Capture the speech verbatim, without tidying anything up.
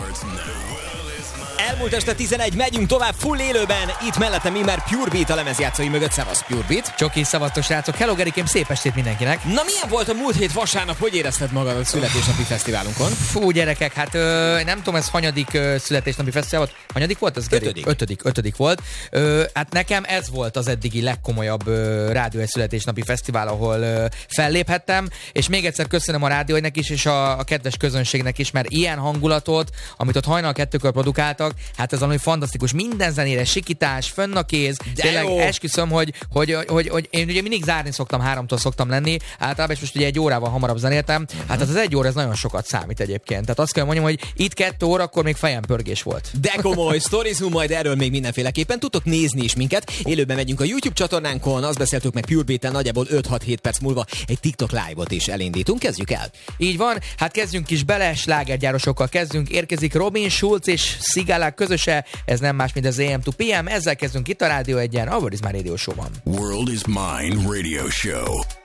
Elmúlt este tizenegy, megyünk tovább full élőben. Itt mellettem immár Pure Beat a lemezjátszói mögött. Szevasz, Pure Beat. Csoki, szavaztos srácok. Hello, Gerikém, szép estét mindenkinek. Na, milyen volt a múlt hét vasárnap? Hogy érezted magad a születésnapi fesztiválunkon? Fú, gyerekek, hát ö, nem tudom, ez hanyadik ö, születésnapi fesztivál volt. Hanyadik volt az, Geri? Ötödik. Ötödik, ötödik volt. Ö, hát nekem ez volt az eddigi legkomolyabb ö, rádió egy születésnapi fesztivál, ahol ö, felléphettem, és még egyszer köszönöm a rádióinek is, és a, a kedves közönségnek is, mert ilyen hangulatot, amit ott hajnal kettőkor produkáltak, hát ez valami fantasztikus. Minden zenére sikítás, fönn a kéz. De tényleg jó. Esküszöm, hogy, hogy, hogy, hogy, hogy én ugye mindig zárni szoktam, háromtól szoktam lenni, általában, és most ugye egy órával hamarabb zenéltem. Hát az az egy óra, ez nagyon sokat számít egyébként. Tehát azt kell mondjam, hogy itt kettő óra, akkor még fejem pörgés volt. De komoly sztorizunk, majd erről még mindenféleképpen tudtok nézni is minket. Élőben megyünk a YouTube csatornánkon, azt beszéltük meg Pure Beat-tel, nagyjából öt-hat-hét perc múlva egy TikTok live-ot is elindítunk. Kezdjük el. Így van, hát kezdjünk is bele, slágergyárosokkal kezdünk. Érkezik Robin Schulz és Sigala közöse, ez nem más, mint az á em to pé em. Ezzel kezdünk itt a Rádió egyen, a World is My Radio Show-ban. World is Mine Radio Show.